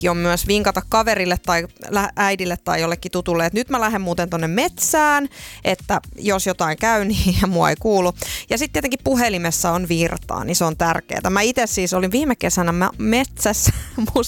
on myös vinkata kaverille tai äidille tai jollekin tutulle, että nyt mä lähden muuten tonne metsään, että jos jotain käy, niin ja mua ei kuulu. Ja sitten tietenkin puhelimessa on virtaa, niin se on tärkeää. Mä itse siis olin viime kesänä metsässä,